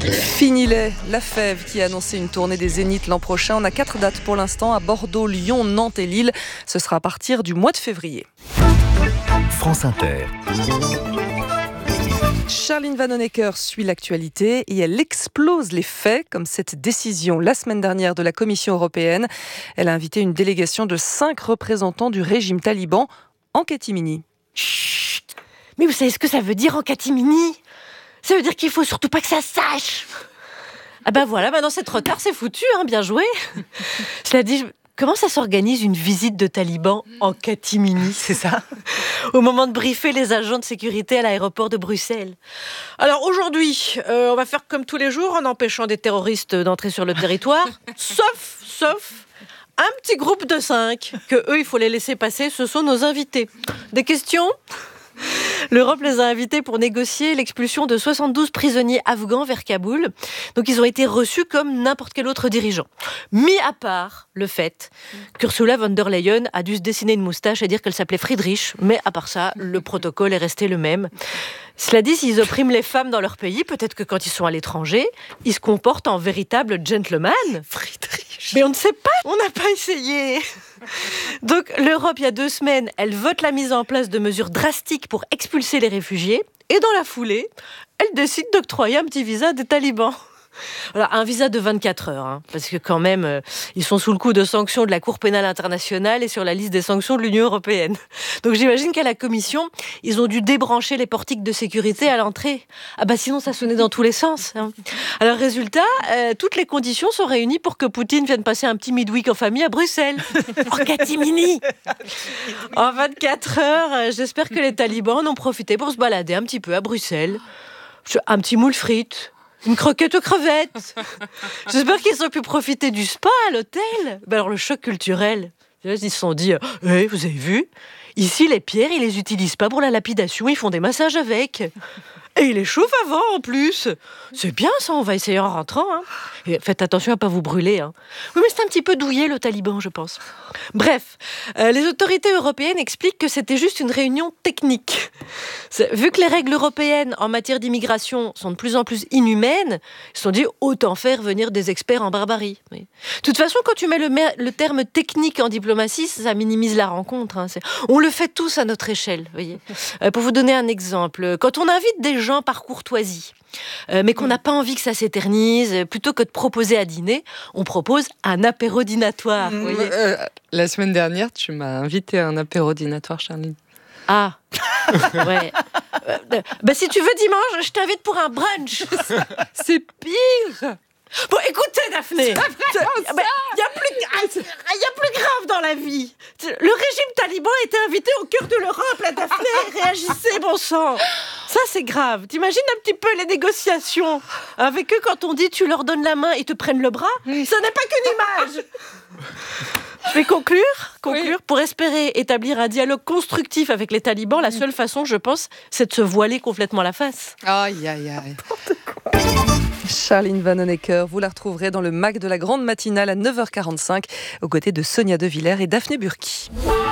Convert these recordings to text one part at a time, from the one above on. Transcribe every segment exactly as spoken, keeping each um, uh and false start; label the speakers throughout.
Speaker 1: Fini les La Fève qui a annoncé une tournée des Zéniths l'an prochain. On a quatre dates pour l'instant à Bordeaux, Lyon, Nantes et Lille. Ce sera à partir du mois de février.
Speaker 2: France Inter.
Speaker 1: Charline Vanhoenacker suit l'actualité et elle explose les faits, comme cette décision la semaine dernière de la Commission européenne. Elle a invité une délégation de cinq représentants du régime taliban en catimini.
Speaker 3: Chut. Mais vous savez ce que ça veut dire en catimini ? Ça veut dire qu'il faut surtout pas que ça sache. Ah ben voilà, maintenant c'est trop tard, c'est foutu, hein, bien joué. Cela dit, comment ça s'organise une visite de talibans en catimini, c'est ça ? Au moment de briefer les agents de sécurité à l'aéroport de Bruxelles. Alors aujourd'hui, euh, on va faire comme tous les jours en empêchant des terroristes d'entrer sur le territoire, sauf, sauf un petit groupe de cinq, que eux, il faut les laisser passer, ce sont nos invités. Des questions ? L'Europe les a invités pour négocier l'expulsion de soixante-douze prisonniers afghans vers Kaboul. Donc ils ont été reçus comme n'importe quel autre dirigeant. Mis à part le fait qu'Ursula von der Leyen a dû se dessiner une moustache et dire qu'elle s'appelait Friedrich. Mais à part ça, le protocole est resté le même. Cela dit, s'ils oppriment les femmes dans leur pays, peut-être que quand ils sont à l'étranger, ils se comportent en véritables gentlemen. Friedrich. Mais on ne sait pas, on n'a pas essayé. Donc l'Europe, il y a deux semaines, elle vote la mise en place de mesures drastiques pour expulser les réfugiés. Et dans la foulée, elle décide d'octroyer un petit visa des talibans. Alors, un visa de vingt-quatre heures, hein, parce que quand même, euh, ils sont sous le coup de sanctions de la Cour pénale internationale et sur la liste des sanctions de l'Union européenne. Donc j'imagine qu'à la Commission, ils ont dû débrancher les portiques de sécurité à l'entrée. Ah bah sinon, ça sonnait dans tous les sens. Hein. Alors résultat, euh, toutes les conditions sont réunies pour que Poutine vienne passer un petit midweek en famille à Bruxelles. En catimini. En vingt-quatre heures, euh, j'espère que les talibans en ont profité pour se balader un petit peu à Bruxelles. Un petit moule frites. Une croquette aux crevettes. J'espère qu'ils ont pu profiter du spa à l'hôtel. Ben alors le choc culturel. Ils se sont dit, hey, vous avez vu ? Ici, les pierres, ils les utilisent pas pour la lapidation, ils font des massages avec. Et ils les chauffent avant, en plus. C'est bien, ça, on va essayer en rentrant. Hein. Et faites attention à pas vous brûler. Hein. Oui, mais c'est un petit peu douillé, le taliban, je pense. Bref, euh, les autorités européennes expliquent que c'était juste une réunion technique. C'est, vu que les règles européennes en matière d'immigration sont de plus en plus inhumaines, ils se sont dit, autant faire venir des experts en barbarie. Oui. De toute façon, quand tu mets le, le terme technique en diplomatie, ça minimise la rencontre. Hein. C'est, on le fait tous à notre échelle. Voyez. Euh, pour vous donner un exemple, quand on invite des gens par courtoisie, euh, mais qu'on n'a pas envie que ça s'éternise, plutôt que de proposer à dîner, on propose un apéro dînatoire.
Speaker 4: Mmh, euh, la semaine dernière, tu m'as invité à un apéro dînatoire, Charline.
Speaker 3: Ah, ouais. Euh, bah, si tu veux dimanche, je t'invite pour un brunch.
Speaker 4: C'est pire.
Speaker 3: Bon, écoutez, Daphné, il y, bah, y a plus, y a plus grave dans la vie. Le régime taliban était invité au cœur de l'Europe, la Daphné. Réagissez, bon sang. Ça, c'est grave. T'imagines un petit peu les négociations avec eux quand on dit tu leur donnes la main, ils te prennent le bras. Oui. Ce n'est pas qu'une image. Je vais conclure, conclure. Oui. Pour espérer établir un dialogue constructif avec les talibans, la seule façon, je pense, c'est de se voiler complètement la face.
Speaker 4: Aïe, aïe, aïe.
Speaker 1: Charline Vanhoenacker, vous la retrouverez dans le Mac de la Grande Matinale à neuf heures quarante-cinq, aux côtés de Sonia De Villers et Daphné Burki.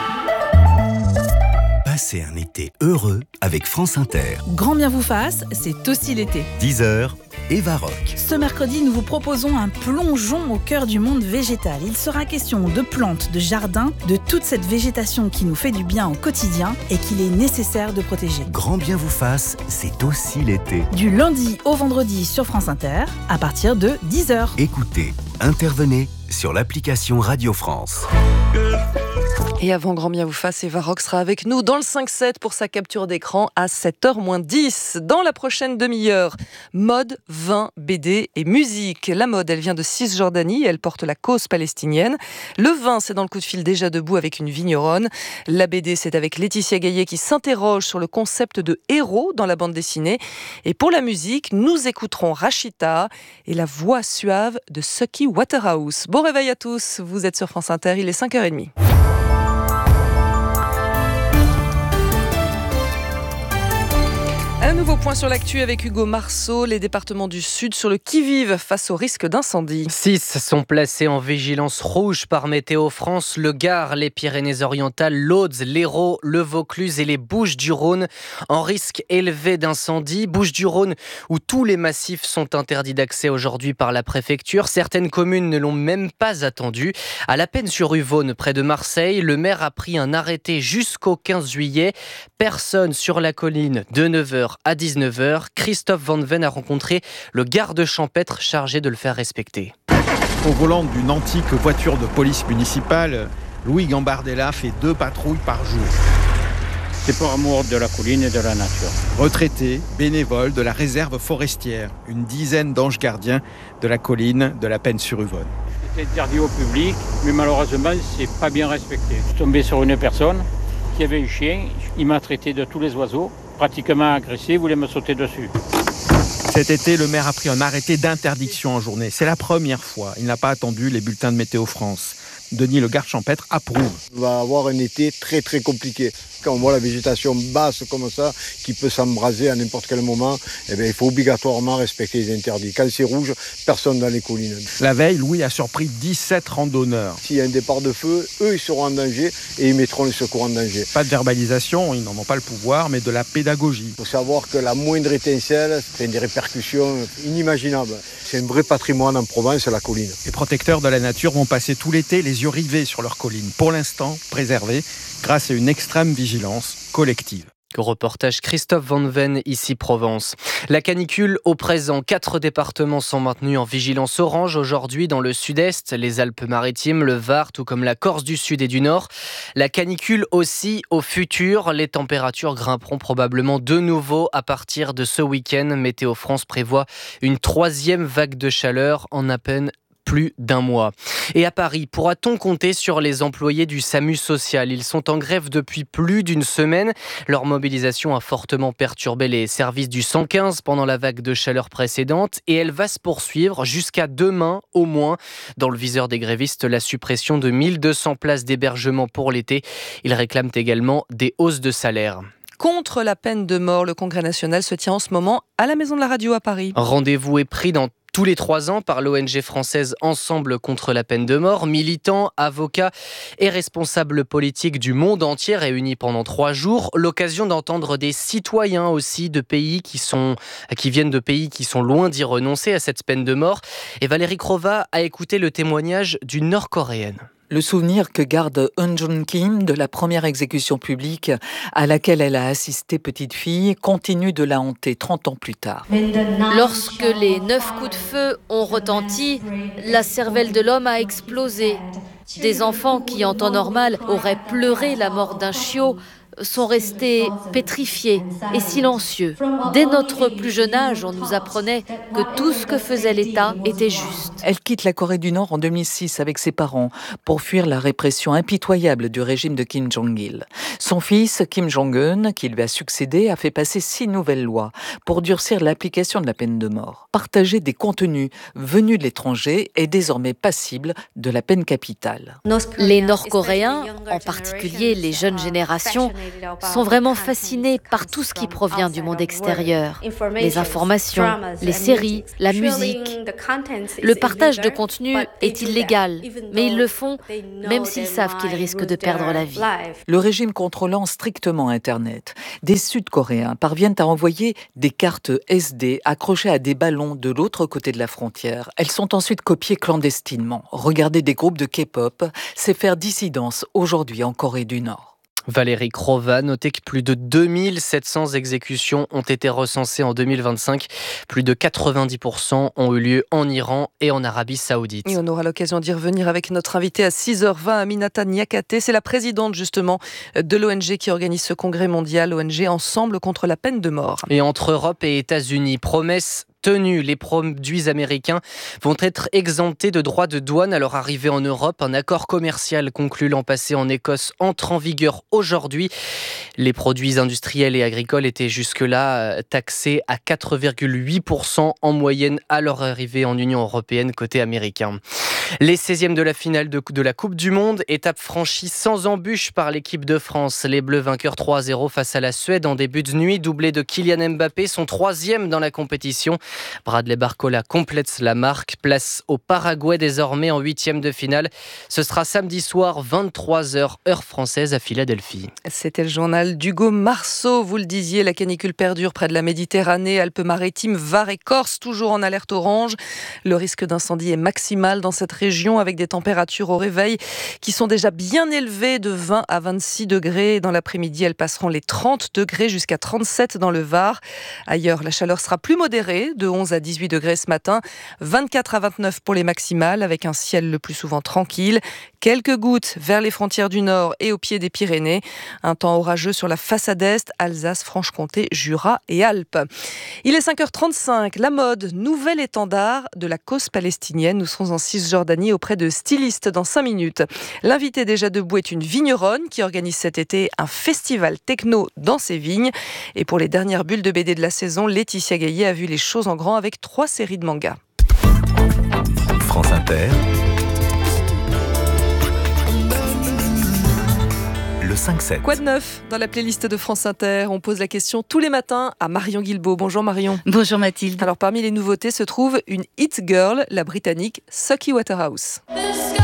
Speaker 2: Passez un été heureux avec France Inter.
Speaker 5: Grand bien vous fasse, c'est aussi l'été.
Speaker 2: dix heures, Eva Rock.
Speaker 5: Ce mercredi, nous vous proposons un plongeon au cœur du monde végétal. Il sera question de plantes, de jardins, de toute cette végétation qui nous fait du bien au quotidien et qu'il est nécessaire de protéger.
Speaker 2: Grand bien vous fasse, c'est aussi l'été.
Speaker 5: Du lundi au vendredi sur France Inter, à partir de dix heures.
Speaker 2: Écoutez, intervenez sur l'application Radio France.
Speaker 1: Et avant Grand bien vous fasse, Eva Rock sera avec nous dans le cinq sept pour sa capture d'écran à sept heures moins dix. Dans la prochaine demi-heure, mode, vin, B D et musique. La mode, elle vient de Cisjordanie et elle porte la cause palestinienne. Le vin, c'est dans le coup de fil déjà debout avec une vigneronne. La B D, c'est avec Laetitia Gaillet qui s'interroge sur le concept de héros dans la bande dessinée. Et pour la musique, nous écouterons Rachita et la voix suave de Sucky Waterhouse. Bon réveil à tous, vous êtes sur France Inter, il est cinq heures trente. Un nouveau point sur l'actu avec Hugo Marceau. Les départements du Sud sur le qui-vive face au risque d'incendie.
Speaker 6: Six sont placés en vigilance rouge par Météo France. Le Gard, les Pyrénées-Orientales, l'Aude, l'Hérault, le Vaucluse et les Bouches-du-Rhône en risque élevé d'incendie. Bouches-du-Rhône où tous les massifs sont interdits d'accès aujourd'hui par la préfecture. Certaines communes ne l'ont même pas attendu. À La Penne-sur-Yvonne, près de Marseille, le maire a pris un arrêté jusqu'au quinze juillet. Personne sur la colline de neuf heures à dix-neuf heures. Christophe Van Ven a rencontré le garde champêtre chargé de le faire respecter.
Speaker 7: Au volant d'une antique voiture de police municipale, Louis Gambardella fait deux patrouilles par jour.
Speaker 8: C'est pour amour de la colline et de la nature.
Speaker 7: Retraité, bénévole de la réserve forestière, une dizaine d'anges gardiens de la colline de La Penne-sur-Yvonne.
Speaker 8: C'est interdit au public, mais malheureusement, c'est pas bien respecté. Je suis tombé sur une personne qui avait un chien, il m'a traité de tous les oiseaux, pratiquement agressé, il voulait me sauter dessus.
Speaker 7: Cet été, le maire a pris un arrêté d'interdiction en journée. C'est la première fois. Il n'a pas attendu les bulletins de Météo France. Denis, le garde champêtre, approuve.
Speaker 9: On va avoir un été très très compliqué. Quand on voit la végétation basse comme ça, qui peut s'embraser à n'importe quel moment, eh bien, il faut obligatoirement respecter les interdits. Quand c'est rouge, personne dans les collines.
Speaker 7: La veille, Louis a surpris dix-sept randonneurs.
Speaker 9: S'il y a un départ de feu, eux, ils seront en danger et ils mettront les secours en danger.
Speaker 7: Pas de verbalisation, ils n'en ont pas le pouvoir, mais de la pédagogie.
Speaker 9: Il faut savoir que la moindre étincelle fait des répercussions inimaginables. C'est un vrai patrimoine en Provence, la colline.
Speaker 7: Les protecteurs de la nature vont passer tout l'été les yeux rivés sur leur colline. Pour l'instant, préservés grâce à une extrême vigilance collective.
Speaker 6: Reportage Christophe Van Ven, ici Provence. La canicule au présent. Quatre départements sont maintenus en vigilance orange aujourd'hui dans le sud-est, les Alpes-Maritimes, le Var, tout comme la Corse du Sud et du Nord. La canicule aussi au futur. Les températures grimperont probablement de nouveau à partir de ce week-end. Météo France prévoit une troisième vague de chaleur en à peine plus d'un mois. Et à Paris, pourra-t-on compter sur les employés du SAMU social ? Ils sont en grève depuis plus d'une semaine. Leur mobilisation a fortement perturbé les services du cent quinze pendant la vague de chaleur précédente et elle va se poursuivre jusqu'à demain au moins. Dans le viseur des grévistes, la suppression de mille deux cents places d'hébergement pour l'été. Ils réclament également des hausses de salaire.
Speaker 1: Contre la peine de mort, le Congrès national se tient en ce moment à la Maison de la Radio à Paris.
Speaker 6: Rendez-vous est pris dans tous les trois ans par l'O N G française Ensemble contre la peine de mort. Militants, avocats et responsables politiques du monde entier réunis pendant trois jours. L'occasion d'entendre des citoyens aussi de pays qui, sont, qui viennent de pays qui sont loin d'y renoncer à cette peine de mort. Et Valérie Crova a écouté le témoignage d'une Nord-Coréenne.
Speaker 10: Le souvenir que garde Eun Jun Kim de la première exécution publique à laquelle elle a assisté petite fille continue de la hanter trente ans plus tard.
Speaker 11: Lorsque les neuf coups de feu ont retenti, la cervelle de l'homme a explosé. Des enfants qui, en temps normal, auraient pleuré la mort d'un chiot, sont restés pétrifiés et silencieux. Dès notre plus jeune âge, on nous apprenait que tout ce que faisait l'État était juste.
Speaker 10: Elle quitte la Corée du Nord en deux mille six avec ses parents pour fuir la répression impitoyable du régime de Kim Jong-il. Son fils, Kim Jong-un, qui lui a succédé, a fait passer six nouvelles lois pour durcir l'application de la peine de mort. Partager des contenus venus de l'étranger est désormais passible de la peine capitale.
Speaker 11: Les Nord-Coréens, en particulier les jeunes générations, sont vraiment fascinés par tout ce qui provient du monde extérieur. Les informations, les séries, la musique. Le partage de contenu est illégal, mais ils le font même s'ils savent qu'ils risquent de perdre la vie.
Speaker 10: Le régime contrôlant strictement Internet, des Sud-Coréens parviennent à envoyer des cartes S D accrochées à des ballons de l'autre côté de la frontière. Elles sont ensuite copiées clandestinement. Regarder des groupes de K-pop, c'est faire dissidence aujourd'hui en Corée du Nord.
Speaker 6: Valérie Crova, notez que plus de deux mille sept cents exécutions ont été recensées en deux mille vingt-cinq. Plus de quatre-vingt-dix pour cent ont eu lieu en Iran et en Arabie Saoudite.
Speaker 1: Et on aura l'occasion d'y revenir avec notre invitée à six heures vingt, Aminata Niakate. C'est la présidente justement de l'O N G qui organise ce congrès mondial, O N G Ensemble contre la peine de mort.
Speaker 6: Et entre Europe et États-Unis, promesse tenue, les produits américains vont être exemptés de droits de douane à leur arrivée en Europe. Un accord commercial conclu l'an passé en Écosse entre en vigueur aujourd'hui. Les produits industriels et agricoles étaient jusque-là taxés à quatre virgule huit pour cent en moyenne à leur arrivée en Union européenne côté américain. Les seizièmes de la finale de, de la Coupe du Monde, étape franchie sans embûche par l'équipe de France. Les Bleus vainqueurs trois à zéro face à la Suède en début de nuit, doublé de Kylian Mbappé, son troisième dans la compétition. Bradley Barcola complète la marque, place au Paraguay désormais en huitième de finale. Ce sera samedi soir, vingt-trois heures, heure française à Philadelphie.
Speaker 1: C'était le journal d'Hugo Marceau. Vous le disiez, la canicule perdure près de la Méditerranée, Alpes-Maritimes, Var et Corse, toujours en alerte orange. Le risque d'incendie est maximal dans cette région avec des températures au réveil qui sont déjà bien élevées de vingt à vingt-six degrés. Dans l'après-midi, elles passeront les trente degrés jusqu'à trente-sept dans le Var. Ailleurs, la chaleur sera plus modérée, de onze à dix-huit degrés ce matin, vingt-quatre à vingt-neuf pour les maximales avec un ciel le plus souvent tranquille. Quelques gouttes vers les frontières du Nord et au pied des Pyrénées. Un temps orageux sur la façade Est, Alsace, Franche-Comté, Jura et Alpes. Il est cinq heures trente-cinq. La mode, nouvel étendard de la cause palestinienne. Nous serons en Cisjordanie auprès de stylistes dans cinq minutes. L'invité déjà debout est une vigneronne qui organise cet été un festival techno dans ses vignes. Et pour les dernières bulles de B D de la saison, Laetitia Gaillet a vu les choses en grand avec trois séries de mangas.
Speaker 2: France Inter. Le cinq sept.
Speaker 1: Quoi de neuf dans la playlist de France Inter? On pose la question tous les matins à Marion Guilbault. Bonjour Marion.
Speaker 12: Bonjour Mathilde.
Speaker 1: Alors parmi les nouveautés se trouve une hit girl, la britannique Sucky Waterhouse.